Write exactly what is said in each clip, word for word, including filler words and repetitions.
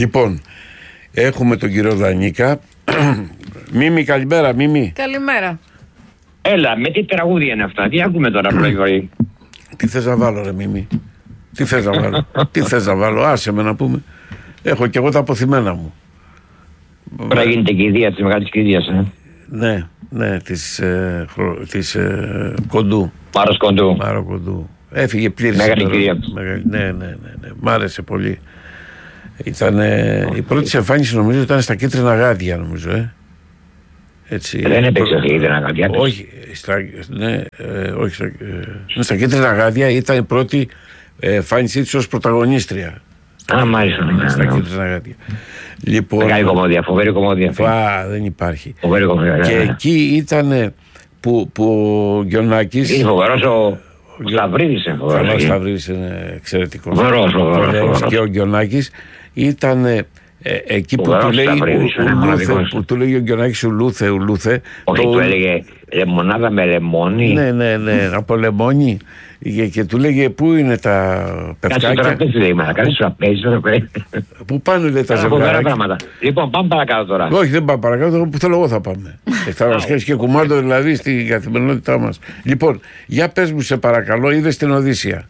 Λοιπόν, έχουμε τον κύριο Δανίκα. Μίμη, καλημέρα, Μίμη. Καλημέρα. Έλα, με τι τραγούδια είναι αυτά, τι ακούμε τώρα πρωί-πρωί. Τι θες να βάλω, ρε Μίμη? Τι θες να βάλω? Τι θες να βάλω, άσε με να πούμε. Έχω κι εγώ τα αποθυμένα μου. Τώρα γίνεται κηδεία της μεγάλης κηδείας, ε. Ναι, ναι, της, ε, χρο, της ε, Κοντού. Μάρος Κοντού. Μάρο Κοντού. Έφυγε πλήρης. Μεγάλη κηδεία. Μεγάλη, ναι, ναι, ναι, ναι. Μ' άρεσε πολύ. Ήταν, ε, η πρώτη εμφάνιση νομίζω ήταν στα Κίτρινα Γάντια, νομίζω, ε. Έτσι, δεν έπαιξε στα Κίτρινα Γάντια. Όχι, στα, ναι, ε, όχι στα, ε, στα Κίτρινα Γάντια ήταν η πρώτη εμφάνισή της ως πρωταγωνίστρια. Α, μάλιστα. Ναι, στα ναι. Κίτρινα Γάντια. Λοιπόν, μεγάλη κομμωδία, φοβερή κομμωδία. Α, δεν υπάρχει. Φοβερή κομμωδία. Και ναι. εκεί ήταν που, που ο Γιοννάκης. Είναι φοβερός ο, ο Σταυρίδης. Ο Σταυρίδης είναι εξαιρετικός. Φοβερός, φοβερός. Και ο Γιοννάκης ήταν ε, εκεί που του, λέει, ο, ο Λούθε, που του λέει ο Γιοννάκης ο Λούθε, ο Λούθε. Όχι, το... του έλεγε λεμονάδα με λεμόνι. Ναι, ναι, ναι, από λεμόνι. Και, και του λέγε πού είναι τα πευκάκια. Κάτσε τραπέζι, λέει, μα κάτσε τραπέζι, τραπέζι. Πού πάνε, λέει, τα ζευγάρια. Λοιπόν, πάμε παρακάτω τώρα. Όχι, δεν πάμε παρακάτω, που θέλω εγώ θα πάμε. Θα μας χέσει και κουμάντο δηλαδή στην καθημερινότητά μας. Λοιπόν, για πες μου σε παρακαλώ, είδες την Οδύσσεια?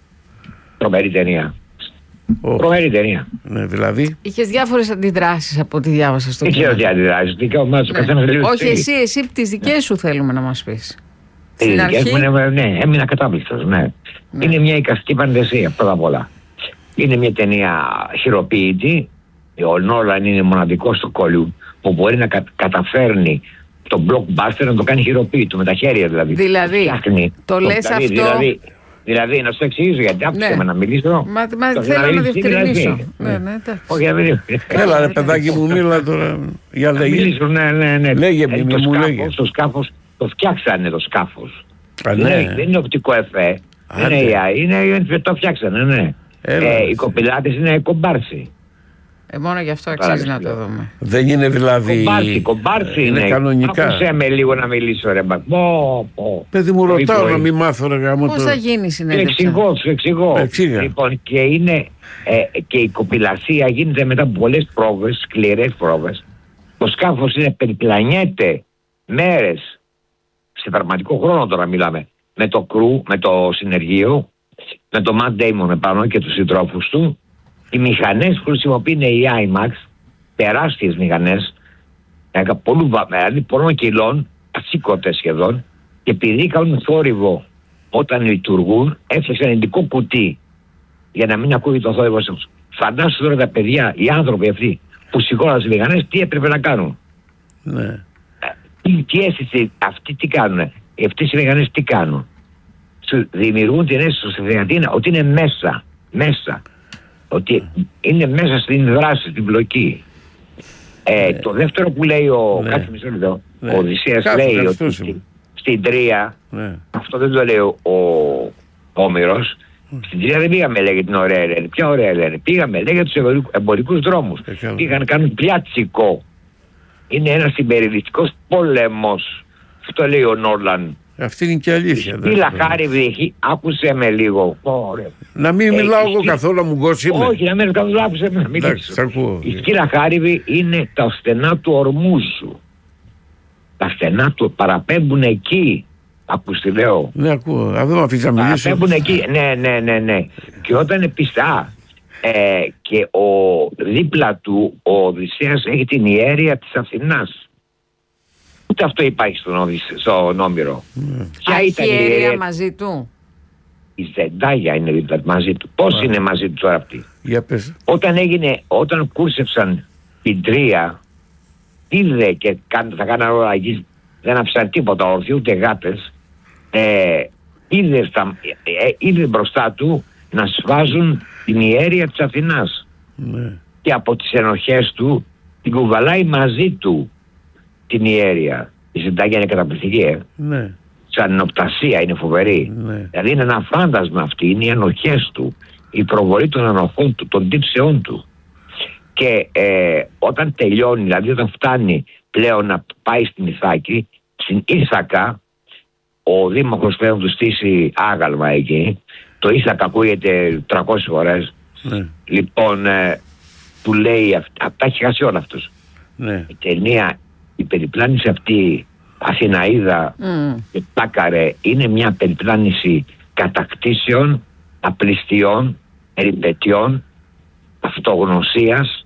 Τρομερή ταινία. Oh. Τρομερή ταινία. Ναι, δηλαδή. Είχες διάφορες αντιδράσεις από ό,τι διάβασα στο κείμενο. Δεν ξέρω τι αντιδράσεις. Ναι. Όχι, εσύ, εσύ τις δικές σου θέλουμε να μας πεις. Στην αρχή... Ναι, έμεινα κατάπληκτος, ναι. ναι. Είναι μια εικαστική πανδεσία, πρώτα απ' όλα. Είναι μια ταινία χειροποίητη. Ο Νόλαν είναι μοναδικός στο κόλλου που μπορεί να κα... καταφέρνει το blockbuster να το κάνει χειροποίητο, με τα χέρια δηλαδή. Δηλαδή, φτιάχνει, το, το λες δηλαδή, αυτό... Δηλαδή, δηλαδή, να σου εξηγήσω γιατί άκουσα ναι. με να μιλήσω. Μα, μα θέλω να διευκρινίσω. Ναι, ναι, όχι, να μιλήσω. Έλα ρε παιδάκι μου, μίλα τώρα. Για λέγε. Ναι, ναι, ναι. Λέγε, μη μου λέγε. Το σκάφος το φτιάξανε το σκάφος. Α, ναι. δεν, δεν είναι οπτικό εφέ. Δεν είναι έι άι. Είναι, το φτιάξανε, ναι. Ε, οι κοπηλάτες είναι κομπάρσι. Ε, μόνο γι' αυτό αξίζει να το δούμε. Δεν είναι δηλαδή. Κομπάρσι, κομπάρσι είναι. Είναι κανονικά. Άκουσε με λίγο να μιλήσω, ρε μπακ. Παιδί μου, ρωτάω να μην μάθω, ρε γάμο. Πώς θα γίνει συνέντευξη? Εξηγώ, σου εξηγώ. Εξήγα. Λοιπόν, και είναι. Ε, και η κοπηλασία γίνεται μετά από πολλές πρόβες, σκληρές πρόβες. Το σκάφος είναι περιπλανιέται μέρες. Σε πραγματικό χρόνο τώρα μιλάμε. Με το κρου, με το συνεργείο, με το Matt Damon επάνω και τους συντρόφους του. Οι μηχανές που χρησιμοποιούν οι άιμαξ, τεράστιες μηχανές, δηλαδή πολλών κιλών, ασήκωτες σχεδόν, και επειδή κάνουν θόρυβο όταν λειτουργούν, έφτιαξαν ειδικό κουτί για να μην ακούγει το θόρυβο. Φαντάσου τώρα τα παιδιά, οι άνθρωποι αυτοί που σηκώναν τις μηχανές, τι έπρεπε να κάνουν. Ναι. Τι, τι αίσθηση, αυτοί τι κάνουν, αυτές οι μηχανές τι κάνουν. Σου δημιουργούν την αίσθηση στη δυνατήνα ότι είναι μέσα, μέσα. Ότι είναι μέσα στην δράση, στην πλοκή. Ε, ναι. Το δεύτερο που λέει ο, ναι. κάτσε μισό λεπτό, ναι. ο Οδυσσέας λέει ότι στην, στην Τρία, ναι. αυτό δεν το λέει ο, ο Όμηρος, mm. στην Τρία δεν πήγαμε λέει για την ωραία Ελένη. Ποια ωραία Ελένη? Πήγαμε λέει για τους εμπορικούς δρόμους. Ε, πήγαν να κάνουν πλιάτσικο. Είναι ένας συμπεριληπτικός πόλεμος. Αυτό λέει ο Νόλαν. Αυτή είναι και αλήθεια. Τι λαχάριβη έχει, άκουσε με λίγο. Ωραία. Να μην ε, μιλάω εγώ καθόλου, μου γκώσει με. Όχι, να μην καθόλου, άκουσε με. Η σκύλα χάριβη είναι τα στενά του ορμού σου. Τα στενά του παραπέμπουν εκεί. Ακούς τι λέω? Ναι, ακούω. Α, δεν με αφήσεις να μιλήσω. Παραπέμπουν εκεί. Ναι, ναι, ναι, ναι. Και όταν είναι πιστά ε, και ο, δίπλα του ο Οδυσσέας έχει την ιέρεια της Αθηνάς. Ούτε αυτό υπάρχει στον, στον Όμηρο. Mm. Ποια ήταν η ιέρεια μαζί του? Η Ζεντάγια είναι δίπλα μαζί του. Πώς yeah. είναι μαζί του τώρα αυτή? Για πες. Όταν έγινε, όταν κούρσευσαν την Τρία, είδε και θα κάνανε όλα εκεί, δεν άφησαν τίποτα όρθιοι, ούτε γάτες. Ε, είδε, στα, ε, είδε μπροστά του να σφάζουν την ιέρεια της Αθηνάς. Mm. Και από τις ενοχές του την κουβαλάει μαζί του την ιέρεια. Η Ζεντάγια είναι καταπληκτική, ε. Ναι. Σαν νοπτασία είναι φοβερή. Ναι. Δηλαδή είναι ένα φάντασμα αυτή, είναι οι ενοχές του, η προβολή των ενοχών του, των τύψεών του. Και ε, όταν τελειώνει, δηλαδή όταν φτάνει πλέον να πάει στην Ιθάκη, στην Ήθακα, ο δήμαρχος πλέον του στήσει άγαλμα εκεί, το Ήθακα ακούγεται τριακόσιες φορές. Ναι. Λοιπόν, ε, του λέει, αυτά έχει χάσει όλα αυτός. Ναι. Η ταινία, η περιπλάνηση αυτή, Αθηναίδα mm. και Τάκαρε, είναι μια περιπλάνηση κατακτήσεων, απληστιών, περιπετειών, αυτογνωσίας,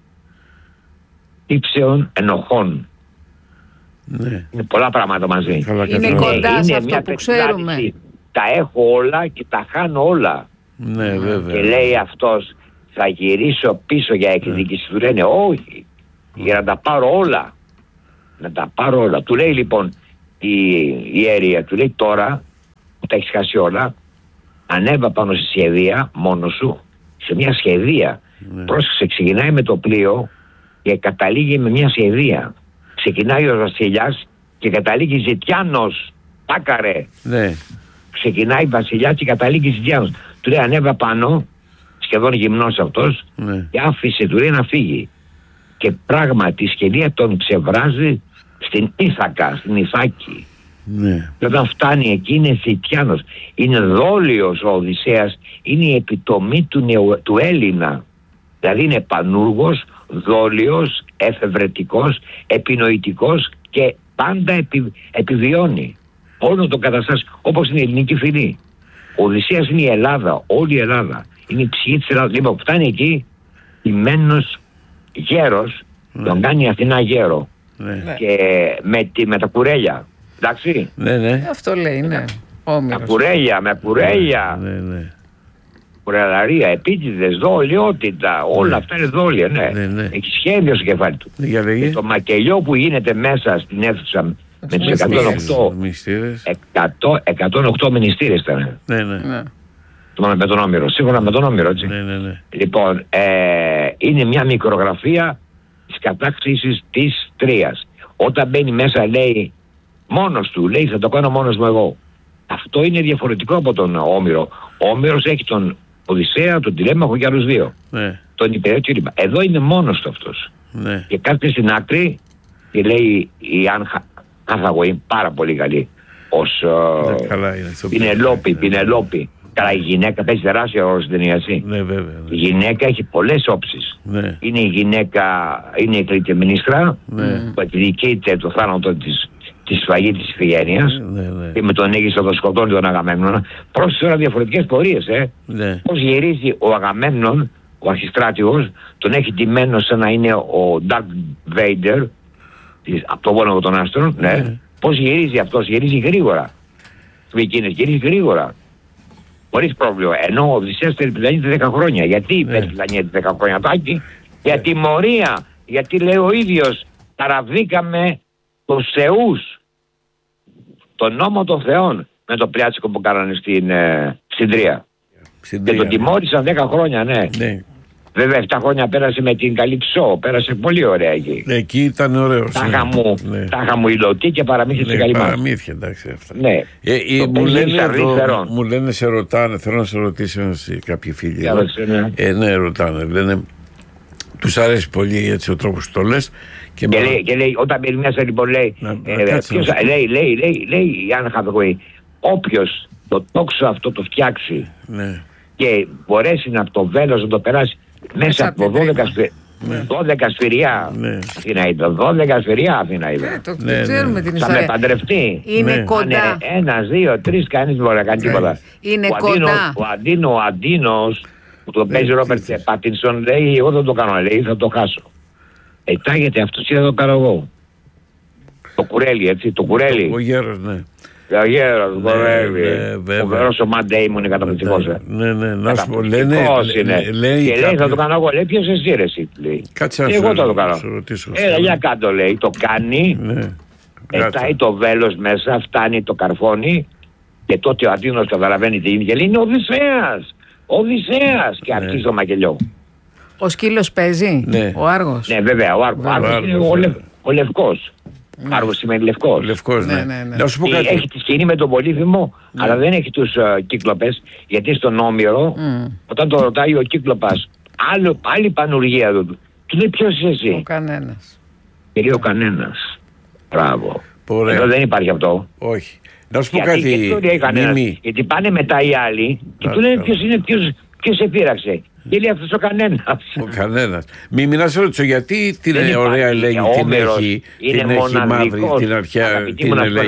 τύψεων, ενοχών. Ναι. Είναι πολλά πράγματα μαζί. Καλά, είναι κοντά είναι, σε είναι αυτό που ξέρουμε. Τα έχω όλα και τα χάνω όλα. Ναι, βέβαια. Και λέει αυτός, θα γυρίσω πίσω για εκδίκηση. Ναι. Του λένε όχι, για να τα πάρω όλα. Να τα πάρω όλα. Του λέει λοιπόν η ιερία, του λέει τώρα που τα έχεις χάσει όλα, ανέβα πάνω στη σχεδία μόνος σου, σε μια σχεδία. Ναι. Πρόσεξε, ξεκινάει με το πλοίο και καταλήγει με μια σχεδία. Ξεκινάει ο βασιλιάς και καταλήγει Ζητιάνος. Τάκαρε. Ναι. Ξεκινάει βασιλιάς και καταλήγει Ζητιάνος. Του λέει ανέβα πάνω, σχεδόν γυμνός αυτός, ναι. Και άφησε, του λέει, να φύγει. Και πράγματι η σχεδία τον ξεβράζει στην Ήθακα, στην Ιθάκη. Ναι. Και όταν φτάνει εκεί είναι Ζητιάνος. Είναι δόλιος ο Οδυσσέας, είναι η επιτομή του, νεο, του Έλληνα. Δηλαδή είναι πανούργος, δόλιος, εφευρετικός, επινοητικός και πάντα επι, επιβιώνει. Όλο το καταστάσει όπως είναι η ελληνική φυλή. Ο Οδυσσέας είναι η Ελλάδα, όλη η Ελλάδα. Είναι η ψυχή της Ελλάδας. Λοιπόν, φτάνει εκεί, ημένος γέρος, ναι. Τον κάνει η Αθηνά γέρο. Ναι. Και με, τη, με τα κουρέλια. Εντάξει. Ναι, ναι. Αυτό λέει, ναι. Με κουρέλια, με κουρέλια. Ναι, ναι. Κουρελαρία, επίτηδες, δόλιότητα, όλα ναι. Αυτά είναι δόλια, ναι. Ναι, ναι. Έχει σχέδιο στο κεφάλι του. Για και το μακελιό που γίνεται μέσα στην αίθουσα με τις εκατόν οκτώ εκατόν οκτώ μνηστήρες ήταν. Ναι, ναι. Ναι. Με τον Όμηρο, σύμφωνα με τον Όμηρο, έτσι. Ναι, ναι, ναι. Λοιπόν, ε, είναι μια μικρογραφία της κατάκτησης της Τρίας. Όταν μπαίνει μέσα λέει μόνος του, λέει θα το κάνω μόνος μου εγώ. Αυτό είναι διαφορετικό από τον Όμηρο. Ο Όμηρος έχει τον Οδυσσέα, τον Τηλέμαχο και άλλους δύο. Ναι. Τον Υπηρέτη κλπ. Εδώ είναι μόνος του αυτός. Ναι. Και κάθεται στην άκρη και λέει η Αν Χάθαγουεϊ, πάρα πολύ καλή. Ως uh, Πινελόπη, Πινελόπη. Καλά, η γυναίκα παίζει τεράστια ρόλο στην ταινία. Ναι, βέβαια. Ναι. Η γυναίκα έχει πολλές όψεις. Ναι. Είναι η γυναίκα, είναι η κλητεμινίστρα, ναι. Που εκδικείται το θάνατο της. Τη σφαγή της Ιφηγένειας, ναι, ναι. Και με τον Αίγιστο τον σκοτώνει τον Αγαμέμνονα. Πρόσεχε τώρα διαφορετικές πορείες, ε. Ναι. Πώς γυρίζει ο Αγαμέμνον, ο αρχιστράτηγος, τον έχει τιμένο σαν να είναι ο Darth Vader, από το Βόλο των Άστρων, ναι. Ναι. Πώς γυρίζει αυτός, γυρίζει γρήγορα. Εκείνες γυρίζει γρήγορα. Χωρίς πρόβλημα. Ενώ ο Οδυσσέας περιπλανείται δέκα χρόνια. Γιατί ναι. Περιπλανείται δέκα χρόνια, Τάκη? Για τιμωρία. Γιατί λέει ο ίδιος, ταραβήκαμε τους θεούς, τον νόμο των θεών, με το πλιάτσικο που κάνανε στην, ε, στην Τρία. Στην και τον τιμώρησαν δέκα χρόνια, ναι. Ναι. Βέβαια εφτά χρόνια πέρασε με την Καλυψό, πέρασε πολύ ωραία εκεί. Ναι, εκεί ήταν ωραίος. Τάχα ναι. μου, ναι. Τάχα μου υλωτή και παραμύθια στην Καλυμά. Παραμύθια, εντάξει αυτά. Ναι. Ε, ε, μου, λένε εδώ, μου λένε σε ρωτάνε, θέλω να σε ρωτήσω κάποιοι φίλοι. Άδωσε, ναι. Ε, ναι, ρωτάνε, λένε, τους αρέσει πολύ έτσι ο τρόπος που το λες. Και, και, λέει, και λέει, όταν μπαίνει μέσα λοιπόν λέει, να, ε, να ποιος, λέει, λέει, λέει, λέει η Άννα Χάθαγουεϊ, όποιος το τόξο αυτό το φτιάξει ναι. Και μπορέσει να το βέλος να το περάσει μέσα από δώδεκα, σφυρ, ναι. δώδεκα σφυριά ναι. Αθήνα είδα, δώδεκα σφυριά Αθήνα είδα. Ναι, το ναι, ξέρουμε ναι. Την ιστορία. Θα με παντρευτεί. Είναι ναι. Κοντά. Ένας, δύο, τρεις, κανείς μπορεί να κάνει ναι. Τίποτα. Είναι ο κοντά. Αντίνος, ο Αντίνο, ο Αντίνος που το παίζει ο Ρόμπερτ Πάτινσον λέει εγώ δεν το κάνω, λέει θα το χάσω. Ετάγεται αυτός και θα το κάνω εγώ. Το κουρέλι, έτσι, το κουρέλι. Ο γέρος, ναι. Ο γέρος, το κουρέλι. Ο γέρος ο Μαντ Ντέιμον είναι καταπληκτικός. Ναι, ναι, να σου πω, λένε. Και λέει θα το κάνω εγώ, λέει ποιος εσύ ρε εσύ, λέει. Κάτσε να εγώ θα το κάνω. Έλα για κάτω, λέει, το κάνει. Ετάει το βέλος μέσα, φτάνει το καρφώνει. Και τότε ο Αντίνος καταλαβαίνει τι είναι και λέει είναι ο Οδυσσέας. Ο Οδυσσέας και αρχίζει το μακελιό. Ο σκύλος παίζει, ναι. Ο Άργος. Ναι, βέβαια, ο Άργος, Άργος είναι ο, λευ, ο λευκός. Ναι. Άργος σημαίνει λευκός. Λευκός, ναι. ναι, ναι, ναι. Σου πω κάτι. Έχει τη σκηνή με τον Πολύφημο, ναι. Αλλά δεν έχει τους uh, Κύκλοπες, γιατί στον Όμηρο, mm. όταν το ρωτάει ο Κύκλοπας, άλλο, άλλη πανουργία του, του λέει ποιος είσαι εσύ. Ο κανένας. Και λέει ο κανένας. Μπράβο. Ωραία. Εδώ δεν υπάρχει αυτό. Όχι. Να σου πω κάτι. Γιατί πάνε μετά οι άλλοι και του λένε ποιος είναι, ποιος, ποιος σε πείραξε. Και λέει αυτός ο κανένας. Ο κανένας. Μη μην να σε ρωτήσω, γιατί την Δεν ωραία υπάρχει. Ελένη την έχει, είναι την έχει μαύρη, την αρχαία την Ελένη.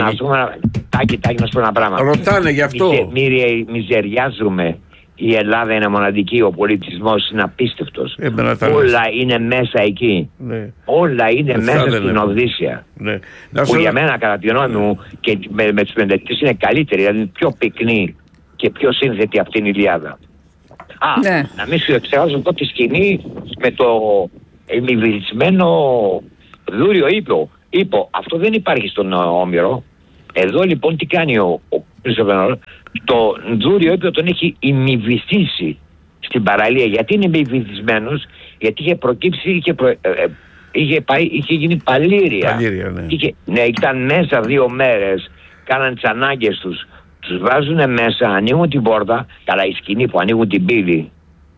Τάκη, τάκη, να σου πω ένα πράγμα. Ρωτάνε γι' αυτό. Μιζεριάζουμε. Η Ελλάδα είναι μοναδική, ο πολιτισμός είναι απίστευτος. Ε, όλα είναι μέσα εκεί. Ναι. Όλα είναι Εφτά μέσα στην είναι. Οδύσσια. Ναι. Που σου... για μένα, κατά τη γνώμη μου, και με, με τους πενταετής είναι καλύτερη, δηλαδή είναι πιο πυκνή και πιο σύνθετη αυτή την Ιλιάδα. Α, ναι. να μην σου ξεχάσω το τη σκηνή με το εμιβρισμένο δούριο ύπο. Ύπο. Αυτό δεν υπάρχει στον Όμηρο. Εδώ λοιπόν τι κάνει ο, ο Χριστόφερος, το δούριο ύπο τον έχει ημιβιστήσει στην παραλία. Γιατί είναι ημιβιστισμένος? Γιατί είχε προκύψει, είχε, προ, ε, ε, είχε, πάει, είχε γίνει παλήρια. Παλήρια, ναι. Είχε, ναι, ήταν μέσα δύο μέρες, κάναν τις ανάγκες τους. Τους βάζουν μέσα, ανοίγουν την πόρτα. Καλά, η σκηνή που ανοίγουν την πύλη.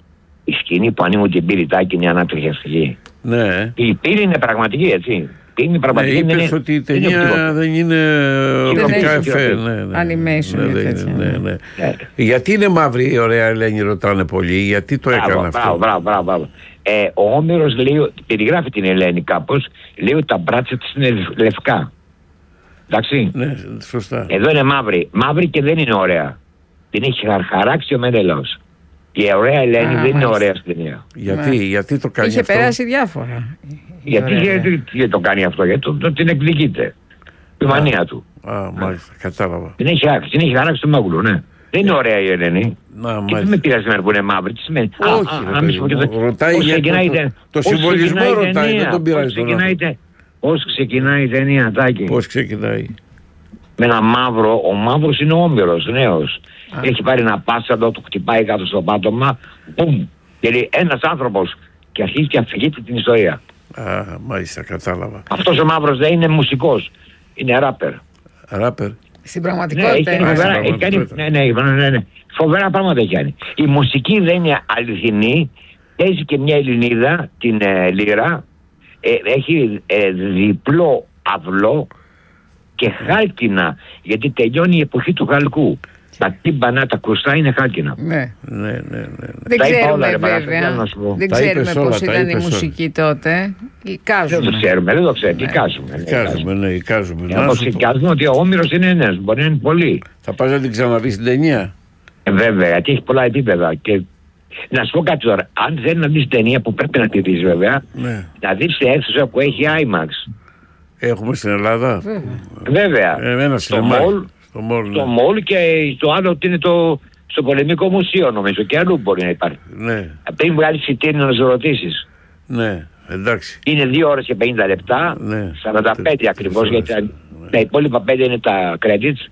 Η σκηνή που ανοίγουν την πύλη, Τάκη, είναι ανάτριχη αστική. Ναι. Η πύλη είναι πραγματική, έτσι. Είναι πραγματική. Ναι, είπες είναι, ότι η ταινία είναι δεν είναι οπτικά εφέ. Ναι, ναι. Animation. Ναι, Ναι, ναι, ναι, ναι. Ναι. Γιατί είναι μαύρη η ωραία Ελένη, ρωτάνε πολλοί, γιατί το έκανε αυτό. Μπράβο, μπράβο, μπράβο, μπράβο. Ε, ο Όμηρος λέει, περιγράφει την Ελένη κάπως, λέει ότι τα μπράτσα της είναι λευκά. Εντάξει. Ναι, σωστά. Εδώ είναι μαύρη. Μαύρη και δεν είναι ωραία. Την έχει χαράξει ο Μενέλαος. Η ωραία Ελένη Α, δεν είναι μάλιστα. ωραία στην ταινία. Γιατί, Ναι. γιατί το κάνει Είχε αυτό. περάσει διάφορα. Γιατί, Ωραία, γιατί, γιατί το κάνει αυτό, γιατί το, το, την εκδικείται. Η μανία του. Α, μάλιστα, κατάλαβα. Την έχει, χα- την έχει χαράξει το μάγουλο, ναι. Δεν είναι ωραία η Ελένη. Να, Και τι μάλιστα. με πειράζει εμένα που είναι μαύρη, τι σημαίνει. Όχι, Α, ρε α, να παιδί μην σου πω μου, και το- ρωτάει πώς για το- ξεκινάει η το- ταινία. το Πώς συμβολισμό ξεκινάει η ρωτάει, ταινία, δεν τον πειράζει πώς τον ξεκινάει η άνθρωπο. τε- Πώς ξεκινάει η ταινία, Τάκη. Πώς ξεκινάει. Με ένα μαύρο, ο μαύρος είναι ο Όμηρος, νέος. Έχει πάρει ένα πάσαντο, του χτυπάει κάτω στο πάτωμα, μπουμ. Και λέει ένας άνθρωπος και αρχίζει και αφηγείται την ιστορία. Α, μάλιστα, κατάλαβα. Αυτός ο μαύρος δεν είναι μουσικός, είναι ράπερ. Ράπερ. Στην Ναι, έχει πραγματικότητα. κάνει είναι. φοβερά, στην έχει κάνει, πραγματικότητα. ναι, ναι, ναι, ναι. Φοβερά πράγματα έχει κάνει. Η μουσική δεν είναι αληθινή. Παίζει και μια Ελληνίδα, την ε, Λύρα. Ε, έχει ε, διπλό αυλό και χάλκινα. Γιατί τελειώνει η εποχή του χαλκού. Τα τύμπανα, τα κρουστά είναι χάλκινα. Ναι. Ναι, ναι, ναι. ναι. Δεν Τα είπα όλα, ξέρουμε ρε Παρασκευή, βέβαια. να σου πω. Δεν Τα ξέρουμε είπες πώς όλα, τα ήταν η είπες όλα. μουσική τότε. Δεν Εικάζουμε. το ξέρουμε, δεν το ξέρουμε. Εικάζουμε. Εικάζουμε, ναι, εικάζουμε. Για Να να σου πω. εικάζουμε ότι ο Όμηρος είναι ένας, μπορεί να είναι πολύ. Θα πας να την ξαναδείς την ταινία. Ε, βέβαια, γιατί έχει πολλά επίπεδα. Και να σου πω κάτι τώρα. Αν θέλει να δεις ταινία που πρέπει να τη δεις, βέβαια, Ναι. να δεις σε αίθουσα που έχει IMAX. Έχουμε στην Ελλάδα. Βέβαια. Βέβαια. Ε, ένα στο σινεμά. μολ, Στο μολ, το ναι. μολ και το άλλο ότι είναι το, στο Πολεμικό Μουσείο, νομίζω. Και αλλού μπορεί να υπάρχει. Ναι, Πριν βγάλει εισιτήριο να σου ρωτήσεις. ναι, εντάξει. Είναι δύο ώρες και πενήντα λεπτά. Ναι. σαράντα πέντε Τρεις ακριβώς, ώρες. γιατί τα, τα υπόλοιπα πέντε είναι τα credits.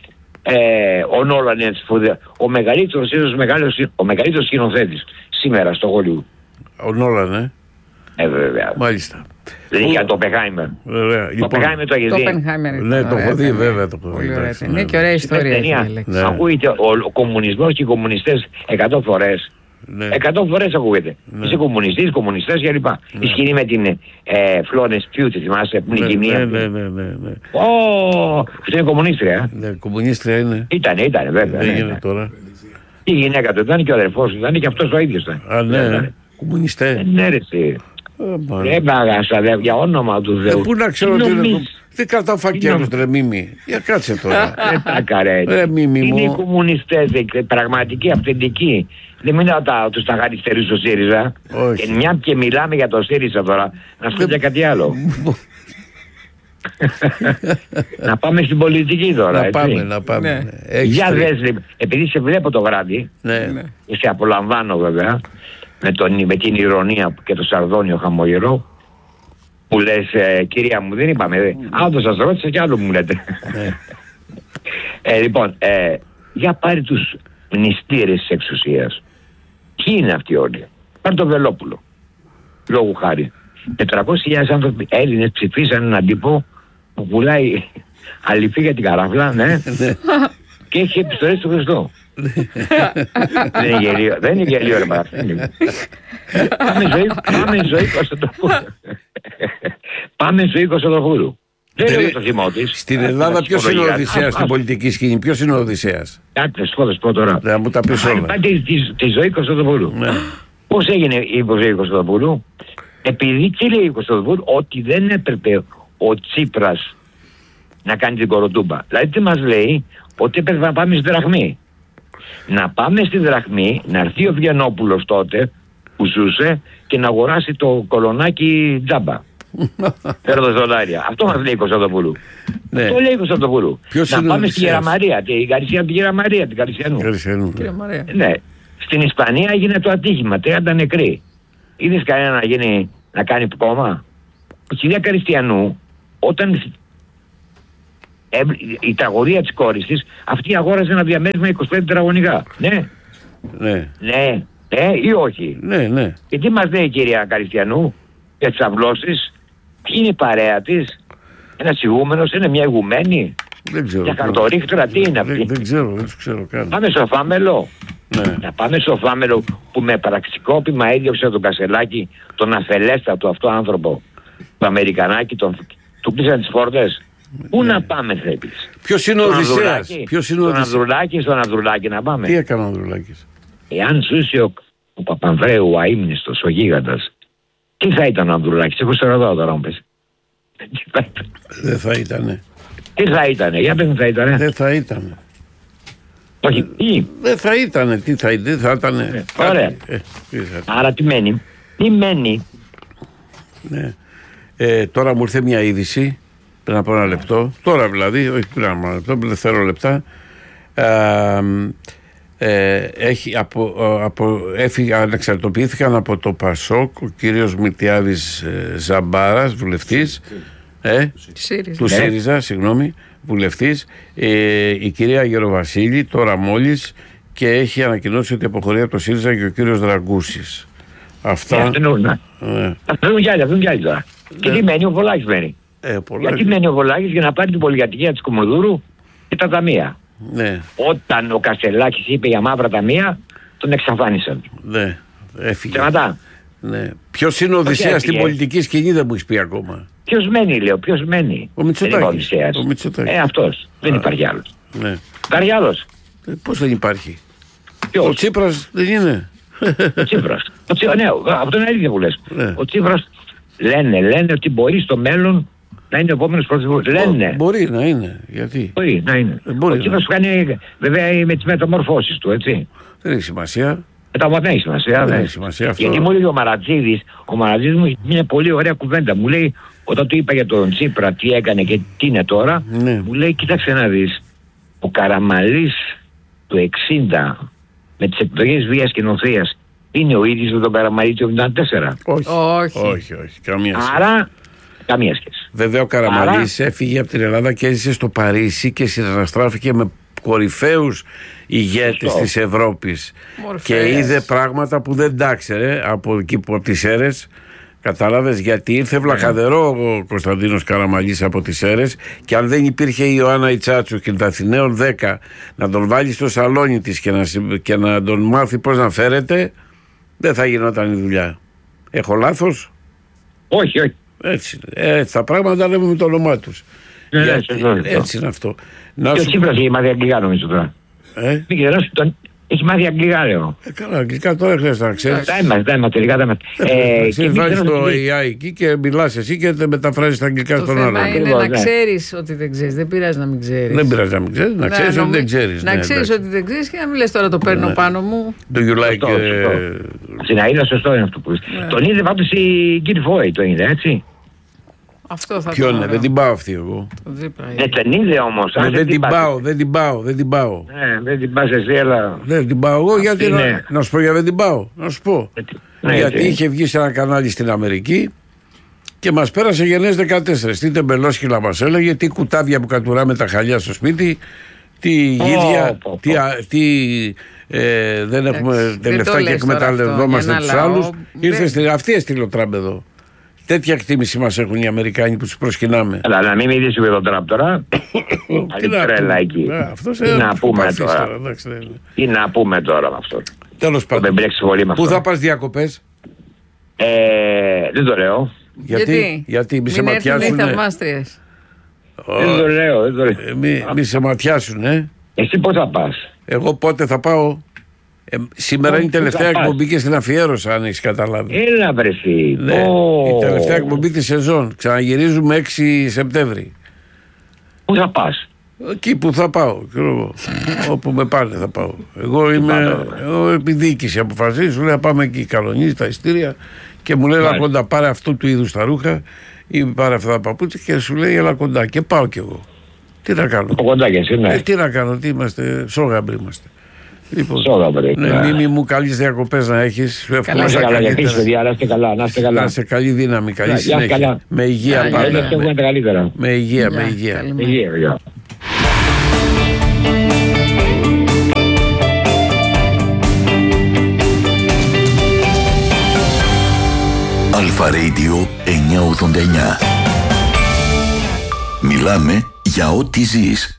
Ε, ο Νόλαν είναι σπουδαίο. Ο μεγαλύτερος, ίσως μεγάλος, ο μεγαλύτερος σκηνοθέτης σήμερα στο Hollywood. Ο Νόλαν, ε. Ε, βέβαια. Μάλιστα. Δεν είχε το Oppenheimer. Ωραία. Το Λοιπόν, Oppenheimer το έχει Το δει. Oppenheimer. Ναι, ήταν το ωραία έχω δει, ταινία. βέβαια, το έχω δει, Πολύ ωραία εντάξει, ταινία. ναι. Και ωραία ιστορία. έχει Ταινία. διαλέξει. Ναι. Ακούγεται ο, ο κομμουνισμός και οι κομμουνιστές εκατό φορές. ναι. Εκατό φορές ακούγεται. Ναι. Είσαι κομμουνιστής, κομμουνιστές κλπ. Η σκηνή με την ε, Florence Pugh, τη θυμάσαι, που είναι Ναι, η κοινή ναι, αυτή. ναι, ναι, ναι, ναι. Ω, αυτή είναι κομμουνίστρια. Ναι, κομμουνίστρια είναι. Ήτανε, ήτανε βέβαια. Δεν ναι, γίνεται ναι. τώρα. Η γυναίκα του ήταν και ο αδερφός του ήταν και αυτός ο ίδιος ήταν. Α, ναι. Κομμουνιστέ. Ναι ρε εσύ. Α, μάλλον. Ρε μπαγάσα, δε, για όνομα του Ε, Θεού. Πού να ξέρω Τι τι είναι. νομίζεις? κο- Τι κρατάω φακέλους, ρε Μίμη. Για κάτσε τώρα. Ρε τα καρέ. Ρε Μίμη Είναι οι μου. κομμουνιστές, δε, πραγματικοί, αυθεντικοί. Δεν μιλάω τα, τους τα γαριστερούς στο ΣΥΡΙΖΑ. Όχι. Και μια και μιλάμε για το ΣΥΡΙΖΑ τώρα, να σου πω και κάτι άλλο. Να πάμε στην πολιτική τώρα, Να έτσι. πάμε, να πάμε. Ναι. ναι. Έχεις Για τρει- δες, λοιπόν, επειδή σε βλέπω το βράδυ, Ναι. Ναι. και σε απολαμβάνω βέβαια, με, τον, με την ηρωνία και το σαρδόνιο χαμογερό, που λες, ε, κυρία μου, δεν είπαμε, δε. Α, το σας ρώτησα κι άλλο μου λέτε. Ναι. ε, λοιπόν, ε, για πάρει τους μνηστήρες της εξουσίας. Ποιοι είναι αυτοί όλοι? Πάρει τον Βελόπουλο, λόγου χάρη. τετρακόσιες χιλιάδες άνθρωποι Έλληνες ψηφίσαν έναν τύπο που πουλάει αληφή για την καράφλα, ναι, και έχει επιστολές του Χριστού. Δεν είναι γελίο, δεν είναι γελίο ρε Παρασκευή. Πάμε ζωή, πάμε ζωή Κωνσταντοπούλου. Πάμε ζωή Κωνσταντοπούλου. Δεν λέω για το θυμό της. Στην Ελλάδα ποιος είναι ο Οδυσσέας στην πολιτική σκηνή? Ποιος είναι ο Οδυσσέας? Κάτσε, σκότες πω τώρα. Να μου τα πεις όλα. Πάτε τη ζωή Κωνσταντοπούλου. Ναι. Πώς έγινε η υποψήφια Κωνσταντοπούλου? Επειδή τι λέει η Κωνσταντοπούλου? Ότι δεν έπρεπε ο Τσίπρας να κάνει την κοροτούμπα. Δηλαδή τι μας λέει? Ότι έπρεπε να πάμε στη δραχμή. Να πάμε στη δραχμή, να έρθει ο Βιανόπουλος τότε που ζούσε και να αγοράσει το κολονάκι τζάμπα. Παίρνω δολάρια. Αυτό μας λέει η Κωνσταντοπούλου. Ναι. Αυτό λέει η Κωνσταντοπούλου. Να πάμε στη Γεραμαρία. Την Καρισία, τη Γεραμαρία, την Καρισιανού. Ναι. Ναι. Στην Ισπανία έγινε το ατύχημα. τριάντα νεκροί. Είδες κανένα να, γίνει, να κάνει κόμμα? Η κυρία Καριστιανού, όταν η ταγωρία της κόρης της, αυτή αγόρασε ένα διαμέρισμα είκοσι πέντε τετραγωνικά. Ναι. Ναι. Ναι. Ναι ή όχι? Ναι, ναι. Και τι μας λέει η κυρία Καριστιανού για τις αυλώσεις? Τι είναι η παρέα της? Ένας ηγούμενος, είναι μια ηγουμένη? Δεν ξέρω. Για χαρτορίχτρα, τι είναι αυτή? Δεν, δεν ξέρω, δεν τους ξέρω καν. Πάμε στο Φάμελο. Ναι. Να πάμε στο Φάμελο που με πραξικόπημα έδιωξε τον Κασελάκη, τον αφελέστατο αυτό άνθρωπο, το Αμερικανάκι, τον... του κλείσαν τις φόρτες. Πού Ναι. να πάμε θέλεις? Ποιος είναι ο Οδυσσέας? Ποιος είναι ο Στον Οδυσσέας? Ανδρουλάκη, στον Ανδρουλάκη να πάμε. Τι έκανε ο Ανδρουλάκης? Εάν ζούσε ο, ο Παπανδρέου, ο αείμνηστος, ο γίγαντας, τι θα ήταν ο Ανδρουλάκης? Εγώ σε ρωτάω τώρα, μου πες. Δεν θα ήτανε. Τι θα ήτανε? Για πες μου, θα ήτανε. Δεν θα ήτανε. Όχι, τι. Δεν θα ήτανε. Τι θα, δεν θα ήτανε. Ε, ωραία. Ε, τι θα... Άρα τι μένει? Τι μένει? Ναι. Ε, τώρα μου ήρθε μια είδηση πριν από ένα λεπτό. Τώρα δηλαδή, όχι πριν από ένα λεπτό, δευτερόλεπτα. Ε, ε, έχει από, από, έφυγε, ανεξαρτητοποιήθηκαν από το ΠΑΣΟΚ ο κύριος Μιλτιάδης ε, Ζαμπάρας, βουλευτής ε, ΣΥΡΙΖΑ. του ΣΥΡΙΖΑ, συγγνώμη, βουλευτής, ε, η κυρία Γεροβασίλη τώρα μόλις, και έχει ανακοινώσει ότι αποχωρεί από το ΣΥΡΙΖΑ και ο κύριος Δραγκούσης. Αυτά. Αυτά είναι κι άλλοι, αυτοί είναι κι άλλοι τώρα. Και τι μένει? Ο Βολάκης μένει. Ε, πολλά... Γιατί μένει ο Βολάκης? Για να πάρει την πολυκατοικία της Κομοδούρου και τα ταμεία. Ναι. Όταν ο Κασελάκης είπε για μαύρα ταμεία, τον εξαφάνισαν. Ναι, έφυγε. Σταματά. Ναι. Ποιος είναι ο Οδυσσέας στην πολιτική σκηνή, δεν μου έχει πει ακόμα. Ποιος μένει, λέω, ποιος μένει? Ο Μητσοτάκης. Ο Μητσοτάκης. Ε, αυτός. Δεν υπάρχει άλλος. Ναι. Υπάρχει άλλος? Ε, πώς δεν υπάρχει? Ποιος? Ο Τσίπρας δεν είναι? Ο Τσίπρας. Ο Τσί... Ναι, αυτό είναι αλήθεια που λες. Ναι. Ο Τσίπρας λένε, λένε ότι μπορεί στο μέλλον να είναι ο επόμενος πρωθυπουργός. Λένε. Μπορεί να είναι. Γιατί? Μπορεί να είναι. Ε, μπορεί ο Τσίπρας να. κάνει βέβαια με τις μεταμορφώσεις του, έτσι. Δεν έχει σημασία. Μεταμορφώσεις έχει σημασία. Δεν Ναι. έχει σημασία αυτό. Γιατί μου λέει ο Μαρατζίδης, ο Μαρατζίδης μου έχει μια πολύ ωραία κουβέντα. Μου λέει, όταν του είπα για τον Τσίπρα τι έκανε και τι είναι τώρα, Ναι. μου λέει, κοίταξε να δεις, ο Καραμαλής του εξήντα με τις εκδοχές βίας και νοθείας είναι ο ίδιος με τον Καραμαλή του εβδομήντα τέσσερα. Όχι. Όχι. όχι, όχι. Καμία σχέση. Άρα, καμία σχέση. Βέβαια ο Καραμαλής Άρα... έφυγε από την Ελλάδα και έζησε στο Παρίσι και συναναστράφηκε με κορυφαίους ηγέτες Σωστό. της Ευρώπης. Μορφές. Και είδε πράγματα που δεν τα ήξερε από εκεί που από τις Σέρρες. Κατάλαβες, γιατί ήρθε βλαχαδερό ο Κωνσταντίνος Καραμαλής από τις Σέρρες, και αν δεν υπήρχε η Ιωάννα Ιτσάτσου και τα Αθηναίων δέκα να τον βάλει στο σαλόνι της και να, και να τον μάθει πώς να φέρεται, δεν θα γινόταν η δουλειά. Έχω λάθος? Όχι, όχι. Έτσι, έτσι τα πράγματα λέμε με το όνομά τους. Ναι, Γιατί, ναι, έτσι είναι αυτό. Να Και ο σου... Τσίπρας έχει μάθει αγγλικά νομίζω τώρα. Ε? Μην ξεράσει, τον... έχει μάθει αγγλικά λέω. Ε, καλά, αγγλικά τώρα χρειάζεται να ξέρεις. Τα είμαστε, τα είμαστε, τελικά τα είμαστε. Ε, Ξέρεις, βάζεις το έι άι εκεί και μιλάς εσύ και δεν μεταφράζεις τα αγγλικά Το στον θέμα άλλον. είναι Ακριβώς, να ναι. ξέρεις ότι δεν ξέρεις. Δεν πειράζει να μην ξέρεις. Δεν πειράζει να μην ξέρεις, να ξέρεις ότι δεν ξέρεις. Να ναι, ξέρεις εντάξει. ότι δεν ξέρεις και να μην λες τώρα το παίρνω Ναι. πάνω μου. Do you like... Σωστό, ε, σωστό. Στην Αΐδα σωστό είναι αυτό που είσαι. Ναι. Τον είδε πάντως η Γκίρ Φόη, τον είδε έτσι. Αυτό θα Ποιο ήταν είναι, ωραίο. δεν την πάω αυτή εγώ. Το Τσίπρα Δεν την είδε όμως. Ναι, αν δεν την πας- πάω, δεν την πάω, δεν την πάω. Ναι, δεν την πας εσύ, αλλά... Δεν την πάω εγώ, γιατί είναι. να, να σου πω γιατί δεν την πάω. Να σου πω. Ναι, Γιατί έτσι. είχε βγει σε ένα κανάλι στην Αμερική και μας πέρασε γενναίες δεκατέσσερα. Τι τεμπελόσχυλα μας έλεγε, τι κουτάβια που κατουράμε τα χαλιά στο σπίτι, τι γίδια, πω, πω. τι, α- τι ε, δεν έχουμε δεν τα το λεφτά και λες τώρα εκμεταλλευόμαστε αυτό, τους για ένα άλλους. λαό. Ήρθε Δεν- στην, αυτή έστειλε ο Τραμπ εδώ. Τέτοια εκτίμηση μας έχουν οι Αμερικάνοι που τους προσκυνάμε. Αλλά να μην μιλήσει με τον Τραμπ τώρα. Τι να τρέλα πούμε. εκεί. Α, αυτός Τι είναι να πούμε σκουπαφής τώρα. εντάξει, δεν είναι. Τι να πούμε τώρα με αυτό. Τέλος Δεν πάντων. μπλέξει πολύ με Πού αυτό. θα πας διακοπές? Ε, δεν το λέω. Γιατί, γιατί μη σε Μην έρθουν οι ματιάσουνε. θαυμάστριες. Δεν το λέω. Δεν το λέω. Ε, μη, μη σε ματιάσουνε. Εσύ πώς θα πας? Εγώ πότε θα πάω? Ε, σήμερα είναι η τελευταία εκπομπή και στην αφιέρωσα, αν έχεις καταλάβει. Έλα βρεθεί. Ναι, oh. η τελευταία εκπομπή της σεζόν. Ξαναγυρίζουμε έξι Σεπτέμβρη. Πού θα πας? Εκεί που θα πάω, ξέρω, όπου με πάνε θα πάω. Εγώ είμαι, εγώ επί διοίκηση αποφασίζει, σου λέει πάμε εκεί, κανονίζει τα ειστήρια και μου λέει έλα κοντά, πάρε αυτού του είδους τα ρούχα ή πάρε αυτά τα παπούτσια και σου λέει έλα κοντά και πάω κι εγώ. Τι να κάνω. Κοντά και εσύ, ναι. Ε, τι να κάνω, τι είμαστε, σόγαμπροι είμαστε. Λοιπόν, σόγαμπροι. Ναι, ναι. Μίμη μου, καλές διακοπές να έχεις. Σου εύχομαι να είστε καλά, για πίσω, παιδιά, να είστε καλά, να είστε καλά. Να είστε καλή δύναμη, καλή να, συνέχεια. Καλά. Με υγεία να, πάντα. Να, με, καλύτερα. με υγεία, με υγεία. Με υγεία, παιδιά. Αλφα Radio εννιακόσια ογδόντα εννιά. Μιλάμε για ό,τι ζεις.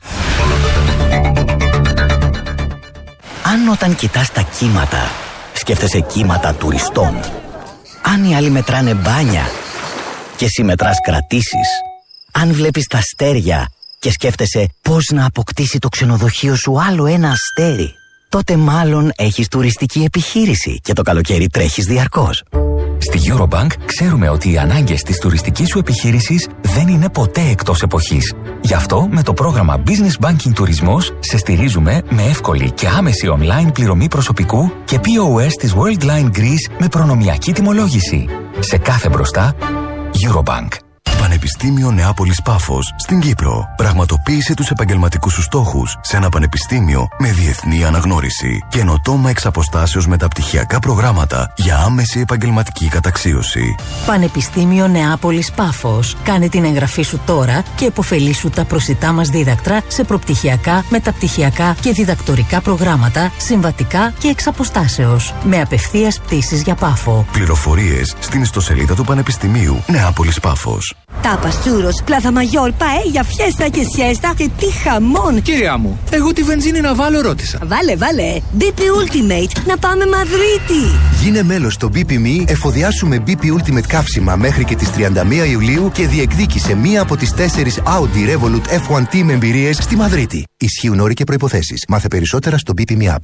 Αν όταν κοιτάς τα κύματα, σκέφτεσαι κύματα τουριστών. Αν οι άλλοι μετράνε μπάνια και εσύ μετράς κρατήσεις. Αν βλέπεις τα αστέρια και σκέφτεσαι πώς να αποκτήσει το ξενοδοχείο σου άλλο ένα αστέρι, τότε μάλλον έχεις τουριστική επιχείρηση και το καλοκαίρι τρέχεις διαρκώς. Στη Eurobank ξέρουμε ότι οι ανάγκες της τουριστικής σου επιχείρησης δεν είναι ποτέ εκτός εποχής. Γι' αυτό με το πρόγραμμα Business Banking Τουρισμός σε στηρίζουμε με εύκολη και άμεση online πληρωμή προσωπικού και πι ο ες της Worldline Greece με προνομιακή τιμολόγηση. Σε κάθε μπροστά, Eurobank. Πανεπιστήμιο Νεάπολης Πάφος στην Κύπρο. Πραγματοποίησε τους επαγγελματικούς σου στόχους σε ένα πανεπιστήμιο με διεθνή αναγνώριση. Καινοτόμα εξ αποστάσεως μεταπτυχιακά προγράμματα για άμεση επαγγελματική καταξίωση. Πανεπιστήμιο Νεάπολης Πάφος. Κάνε την εγγραφή σου τώρα και επωφελήσου τα προσιτά μας δίδακτρα σε προπτυχιακά, μεταπτυχιακά και διδακτορικά προγράμματα, συμβατικά και εξ αποστάσεως. Με απευθείας πτήσεις για Πάφο. Πληροφορίες στην ιστοσελίδα του Πανεπιστημίου Νεάπολης Πάφος. Τάπας, τσούρος, πλάθα μαγιόρ, παέλια, φιέστα και σιέστα και τι χαμόν! Κυρία μου, εγώ τη βενζίνη να βάλω ρώτησα. Βάλε, βάλε! μπι πι Ultimate, να πάμε Μαδρίτη! Γίνε μέλος στο μπι πι Me, εφοδιάσουμε μπι πι Ultimate καύσιμα μέχρι και τις τριάντα μία Ιουλίου και διεκδίκησε μία από τις τέσσερις Audi Revolut εφ ουάν Team εμπειρίες στη Μαδρίτη. Ισχύουν όροι και προϋποθέσεις. Μάθε περισσότερα στο μπι πι Me App.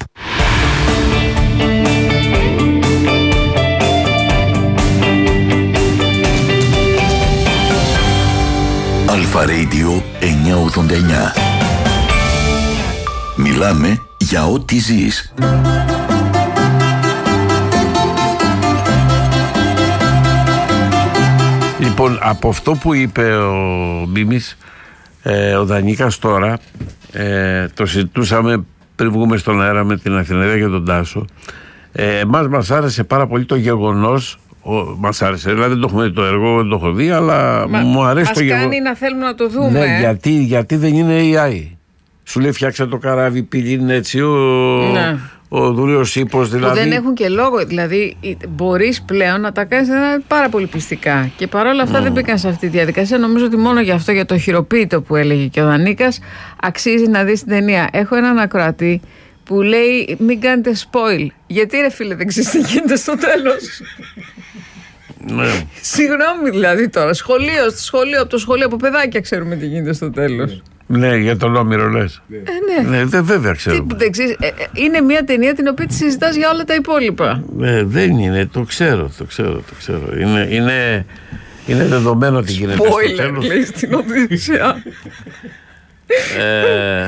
Αλφα Radio εννιακόσια ογδόντα εννιά. Μιλάμε για ό,τι ζεις. Λοιπόν, από αυτό που είπε ο Μίμης, ε, ο Δανίκας τώρα, ε, το συζητούσαμε πριν βγούμε στον αέρα με την Αθηναίδα και τον Τάσο. Ε, εμάς μας άρεσε πάρα πολύ το γεγονός. Ο, μας άρεσε, δηλαδή δεν το έχουμε δει το έργο, δεν το έχω δει, αλλά Μα, μου αρέσει το γεγονός. Μας κάνει να θέλουμε να το δούμε. Ναι, γιατί, γιατί δεν είναι έι άι. Σου λέει φτιάξε το καράβι, πυλήν έτσι, ο, ναι. ο δουρίος ύπος δηλαδή. Που δεν έχουν και λόγο, δηλαδή μπορείς πλέον να τα κάνεις πάρα πολύ πιστικά. Και παρόλα αυτά mm. δεν μπήκαν σε αυτή τη διαδικασία. Νομίζω ότι μόνο για αυτό, για το χειροποίητο που έλεγε και ο Δανίκας, αξίζει να δεις την ταινία. Έχω έναν ακροατή που λέει μην κάνετε spoil. Γιατί ρε φίλε δεν ξέρεις τι γίνεται στο τέλος. Ναι. Συγγνώμη δηλαδή τώρα. Σχολείο, στο σχολείο, από το σχολείο από παιδάκια ξέρουμε τι γίνεται στο τέλος. Ναι, για τον Όμηρο λες. Ε, ναι. Ναι, δε, βέβαια ξέρουμε. Τι, δεν ξέρεις, ε, ε, είναι μια ταινία την οποία τη συζητάς για όλα τα υπόλοιπα. Ε, δεν είναι, το ξέρω, το ξέρω, το ξέρω. Είναι, είναι, είναι δεδομένο ότι γίνεται στο τέλος. Spoiler λέει στην Οδύσσεια. ε,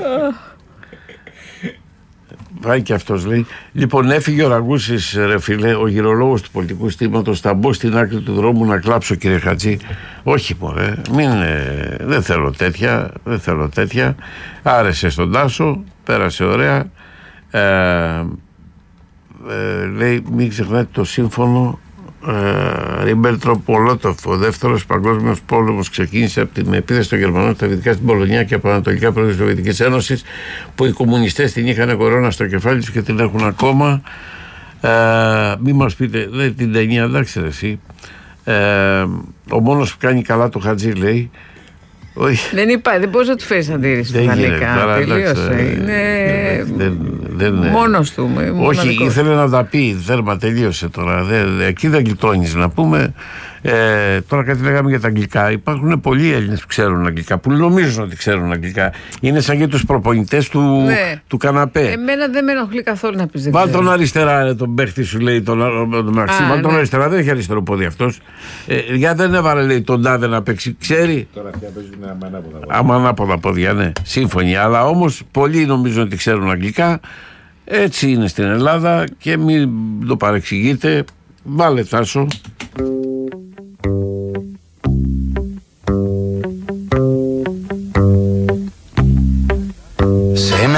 Πάει και αυτός λέει. Λοιπόν, έφυγε ο Ραγκούσης, ρε φίλε, ο γυρολόγος του πολιτικού στήματος. Θα μπω στην άκρη του δρόμου να κλάψω, κύριε Χατζή. Όχι, μωρέ, μην, ε, δεν θέλω τέτοια. Δεν θέλω τέτοια. Άρεσε στον Τάσο, πέρασε ωραία. Ε, ε, λέει, μην ξεχνάτε το σύμφωνο ε, Ρίμπεντροπ-Μολότοφ. Ο δεύτερος παγκόσμιος πόλεμος ξεκίνησε από την επίθεση των Γερμανών στα δυτικά στην Πολωνία και από ανατολικά προς της Σοβιετικής Ένωσης, που οι κομμουνιστές την είχαν κορώνα στο κεφάλι τους και την έχουν ακόμα. Ε, μην μας πείτε, λέει την ταινία, εντάξει ρε εσύ. Ε, ο μόνος που κάνει καλά το Χατζή, λέει. Όχι. Δεν είπα, δεν μπορείς να του φέρεις αντίρρηση στα γαλλικά. Τελείωσε. Είναι... Δεν, Δεν, μόνος του. Όχι, μοναδικός. ήθελε να τα πει. Δέρμα, τελείωσε τώρα. Δεν, εκεί δεν γλιτώνεις να πούμε. Ε, τώρα κάτι λέγαμε για τα αγγλικά. Υπάρχουν πολλοί Έλληνες που ξέρουν αγγλικά, που νομίζουν ότι ξέρουν αγγλικά. Είναι σαν και τους προπονητές του, ναι. του καναπέ. Εμένα δεν με ενοχλεί καθόλου να πεις. Βάλ τον αριστερά, ρε, τον παίχτη σου λέει. Τον, τον Μαξί. Βάλ τον ναι. αριστερά, δεν έχει αριστερό πόδι αυτός. Ε, για δεν έβαλε, λέει, τον τάδε να παίξει. Ξέρει. Τώρα πια παίζουν αμανάποδα πόδια. Αμανάποδα πόδια, ναι. Σύμφωνοι. Αλλά όμως πολλοί νομίζουν ότι ξέρουν αγγλικά. Έτσι είναι στην Ελλάδα και μην το παρεξηγείτε. Βάλε, Τάσο.